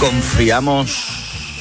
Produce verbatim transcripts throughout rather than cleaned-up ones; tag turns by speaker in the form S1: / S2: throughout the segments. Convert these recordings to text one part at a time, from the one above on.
S1: ¿Confiamos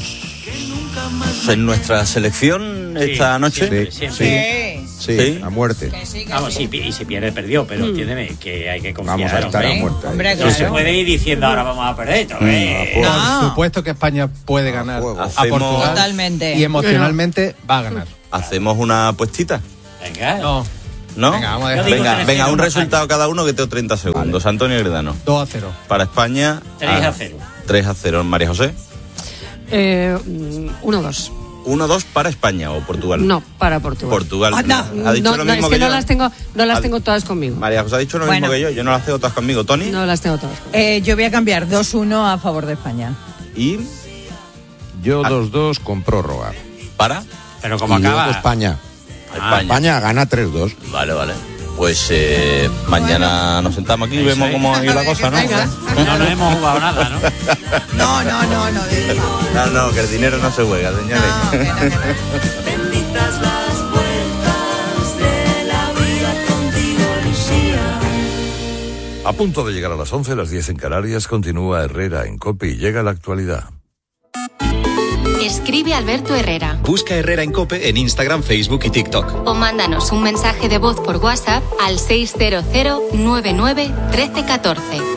S1: en nuestra selección sí, esta noche?
S2: Siempre, siempre.
S3: Sí.
S2: Sí,
S1: sí,
S2: a muerte.
S3: Que sí, que
S2: Vamos,
S3: sí.
S2: si, y si pierde, perdió, pero mm. entiéndeme que hay que confiar.
S4: Vamos a estar
S2: hombre.
S4: a muerte.
S3: Hombre,
S2: No
S3: claro.
S2: se puede ir diciendo ahora vamos a perder. ¿No?
S4: Mm,
S2: No.
S5: Por supuesto que España puede ganar a
S1: Hacemos...
S5: Portugal.
S3: Totalmente.
S5: Y emocionalmente va a ganar.
S1: ¿Hacemos una apuestita?
S2: Venga.
S5: No.
S1: ¿No?
S5: Venga, vamos a dejar.
S1: Venga, venga, un resultado cada uno que tengo treinta segundos. Vale. Antonio Gredano.
S5: dos a cero.
S1: Para España.
S2: tres a cero.
S1: tres a cero. María José.
S6: Eh, uno dos.
S1: uno dos para España o Portugal.
S6: No, para Portugal.
S1: Portugal.
S3: Ah, no.
S1: Ha dicho
S6: no,
S1: lo
S6: no,
S1: mismo
S6: es que,
S1: que
S6: no
S1: yo.
S6: las tengo, no las
S1: Ha-
S6: tengo todas conmigo.
S1: María José ha dicho lo
S3: Bueno.
S1: mismo que yo. Yo no las tengo todas conmigo. Tony.
S6: No las tengo todas conmigo.
S3: Eh, yo voy a cambiar dos uno a favor de España.
S1: Y
S4: Yo
S1: Ah.
S4: dos dos con prórroga.
S1: para
S2: Pero como
S4: Y yo
S2: acaba.
S4: España.
S1: España.
S4: España gana tres dos.
S1: Vale, vale. Pues eh, mañana nos sentamos aquí y vemos
S2: ahí.
S1: cómo ha ido la cosa, ¿no?
S6: Venga.
S2: No nos hemos jugado nada, ¿no?
S3: No, no, no, no.
S1: No, no, que el dinero no se juega, señores.
S3: No, que no, que no.
S7: Benditas las vueltas de la vida contigo, Lucía.
S8: A punto de llegar a las once, las diez en Canarias, continúa Herrera en COPE y llega la actualidad.
S9: Escribe Alberto Herrera.
S10: Busca Herrera en COPE en Instagram, Facebook y TikTok.
S9: O mándanos un mensaje de voz por WhatsApp al seis cero cero nueve nueve uno tres uno cuatro.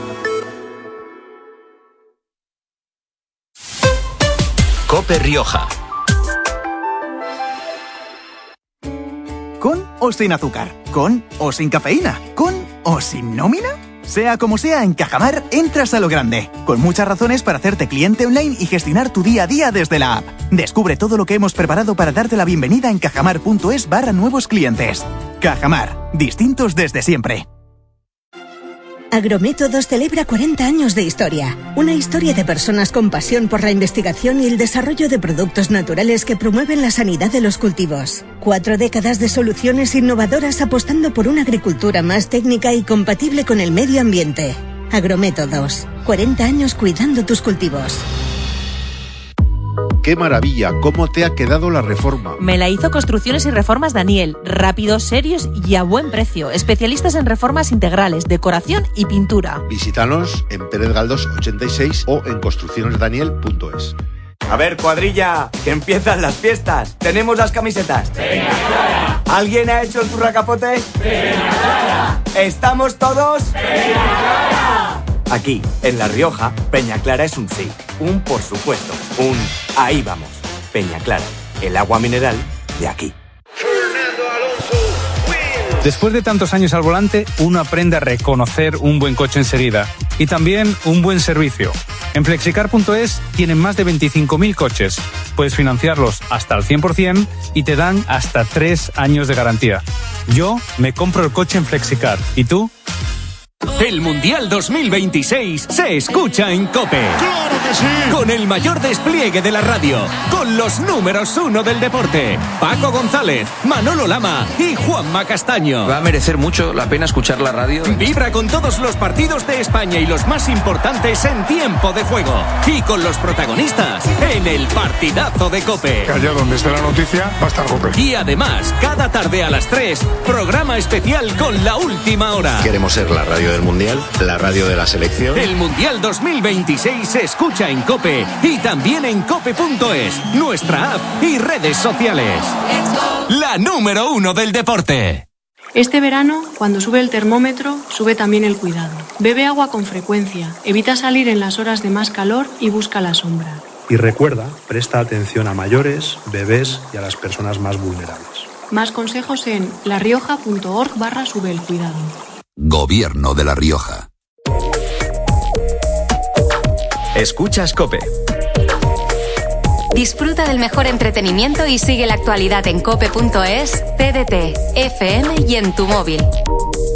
S10: COPE Rioja.
S11: ¿Con o sin azúcar? ¿Con o sin cafeína? ¿Con o sin nómina? Sea como sea, en Cajamar entras a lo grande, con muchas razones para hacerte cliente online y gestionar tu día a día desde la app. Descubre todo lo que hemos preparado para darte la bienvenida en cajamar.es barra nuevos clientes. Cajamar, distintos desde siempre.
S12: Agrométodos celebra cuarenta años de historia. Una historia de personas con pasión por la investigación y el desarrollo de productos naturales que promueven la sanidad de los cultivos. Cuatro décadas de soluciones innovadoras apostando por una agricultura más técnica y compatible con el medio ambiente. Agrométodos. cuarenta años cuidando tus cultivos.
S13: ¡Qué maravilla! ¿Cómo te ha quedado la reforma?
S14: Me la hizo Construcciones y Reformas Daniel. Rápidos, serios y a buen precio. Especialistas en reformas integrales, decoración y pintura.
S13: Visítanos en Pérez Galdós ochenta y seis o en construcciones daniel punto es.
S15: A ver, cuadrilla, que empiezan las fiestas. ¿Tenemos las camisetas?
S7: Venga, Clara.
S15: ¿Alguien ha hecho el zurracapote?
S7: Venga, Clara.
S15: ¿Estamos todos?
S7: Venga, Clara.
S15: Aquí, en La Rioja, Peña Clara es un sí, un por supuesto, un ahí vamos. Peña Clara, el agua mineral de aquí.
S16: Después de tantos años al volante, uno aprende a reconocer un buen coche enseguida y también un buen servicio. En flexicar punto es tienen más de veinticinco mil coches. Puedes financiarlos hasta el cien por ciento y te dan hasta tres años de garantía. Yo me compro el coche en Flexicar. ¿Y tú?
S17: El Mundial dos mil veintiséis se escucha en COPE.
S18: ¡Claro que sí!
S17: Con el mayor despliegue de la radio, con los números uno del deporte, Paco González, Manolo Lama y Juanma Castaño.
S19: Va a merecer mucho la pena escuchar la radio.
S17: Vibra con todos los partidos de España y los más importantes en tiempo de juego. Y con los protagonistas en el partidazo de COPE.
S18: Que allá donde esté la noticia va a estar COPE.
S17: Y además, cada tarde a las tres, programa especial con la última hora.
S20: Queremos ser la radio del Mundial, la radio de la selección.
S17: El Mundial dos mil veintiséis se escucha en COPE y también en cope punto es, nuestra app y redes sociales. La número uno del deporte.
S21: Este verano, cuando sube el termómetro, sube también el cuidado. Bebe agua con frecuencia, evita salir en las horas de más calor y busca la sombra.
S22: Y recuerda, presta atención a mayores, bebés y a las personas más vulnerables.
S21: Más consejos en larioja.org barra sube el cuidado.
S23: Gobierno de La Rioja.
S10: Escuchas COPE.
S9: Disfruta del mejor entretenimiento y sigue la actualidad en cope punto es, T D T, F M y en tu móvil.